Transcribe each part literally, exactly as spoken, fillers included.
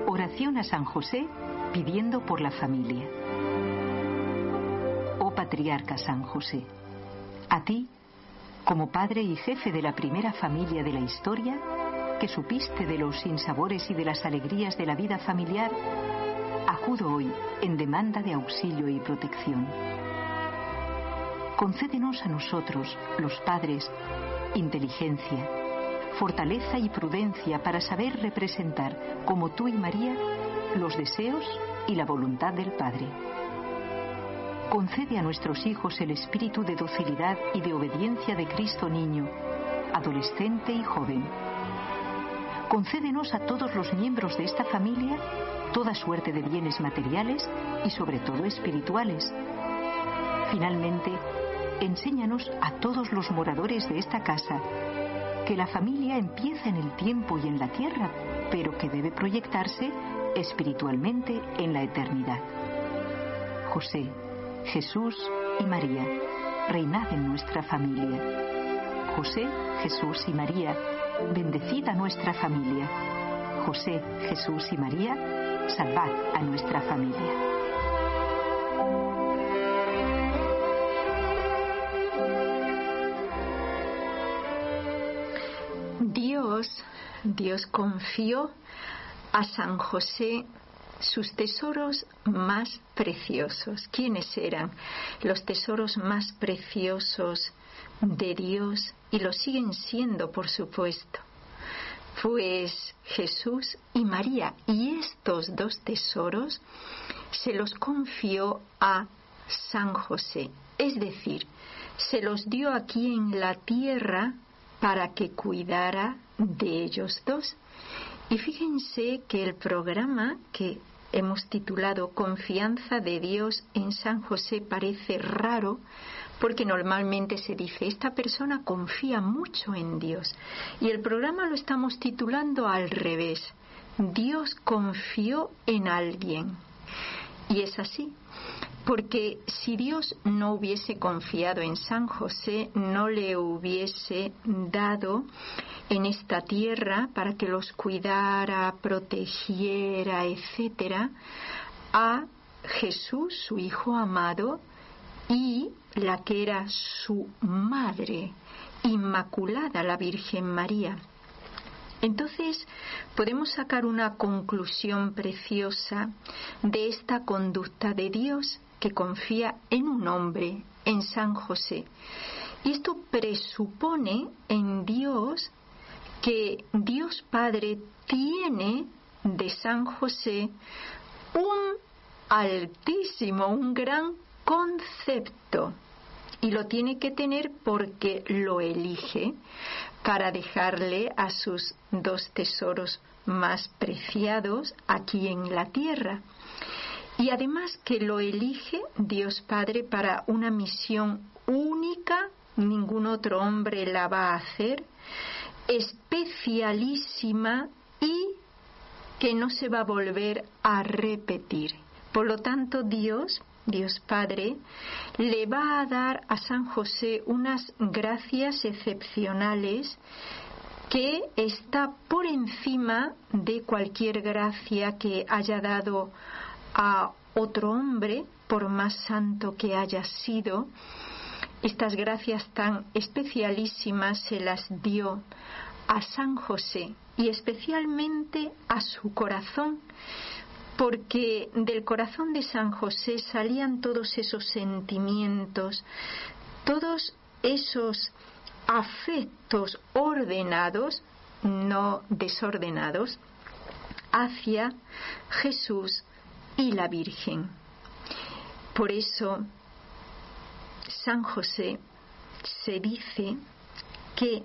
Oración a San José pidiendo por la familia. Oh Patriarca San José, a ti, como padre y jefe de la primera familia de la historia, que supiste de los sinsabores y de las alegrías de la vida familiar, acudo hoy en demanda de auxilio y protección. Concédenos a nosotros, los padres, inteligencia, fortaleza y prudencia para saber representar, como tú y María, los deseos y la voluntad del Padre. Concede a nuestros hijos el espíritu de docilidad y de obediencia de Cristo niño, adolescente y joven. Concédenos a todos los miembros de esta familia toda suerte de bienes materiales y sobre todo espirituales. Finalmente, enséñanos a todos los moradores de esta casa que la familia empieza en el tiempo y en la tierra, pero que debe proyectarse espiritualmente en la eternidad. José, Jesús y María, reinad en nuestra familia. José, Jesús y María, bendecid a nuestra familia. José, Jesús y María, salvad a nuestra familia. Dios, Dios confió a San José sus tesoros más preciosos. ¿Quiénes eran los tesoros más preciosos de Dios? Y lo siguen siendo, por supuesto. Pues Jesús y María. Y estos dos tesoros se los confió a San José. Es decir, se los dio aquí en la tierra para que cuidara de ellos dos. Y fíjense que el programa que hemos titulado Confianza de Dios en San José parece raro, porque normalmente se dice, esta persona confía mucho en Dios. Y el programa lo estamos titulando al revés, Dios confió en alguien. Y es así, porque si Dios no hubiese confiado en San José, no le hubiese dado en esta tierra para que los cuidara, protegiera, etcétera, a Jesús, su Hijo amado, y la que era su madre, Inmaculada, la Virgen María. Entonces podemos sacar una conclusión preciosa de esta conducta de Dios que confía en un hombre, en San José. Y esto presupone en Dios que Dios Padre tiene de San José un altísimo, un gran concepto, y lo tiene que tener porque lo elige para dejarle a sus dos tesoros más preciados aquí en la tierra. Y además que lo elige Dios Padre para una misión única, ningún otro hombre la va a hacer, especialísima y que no se va a volver a repetir. Por lo tanto, Dios, Dios Padre, le va a dar a San José unas gracias excepcionales que está por encima de cualquier gracia que haya dado a otro hombre, por más santo que haya sido. Estas gracias tan especialísimas se las dio a San José y especialmente a su corazón, porque del corazón de San José salían todos esos sentimientos, todos esos afectos ordenados, no desordenados, hacia Jesús y la Virgen. Por eso, San José se dice que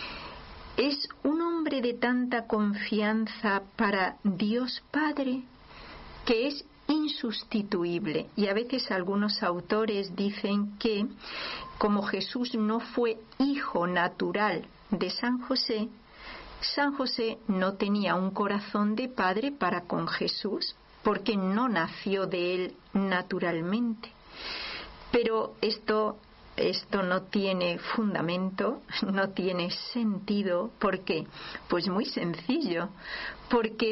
es un hombre de tanta confianza para Dios Padre que es insustituible. Y a veces algunos autores dicen que como Jesús no fue hijo natural de San José, San José no tenía un corazón de padre para con Jesús, porque no nació de él naturalmente. Pero esto, esto no tiene fundamento, no tiene sentido. ¿Por qué? Pues muy sencillo, porque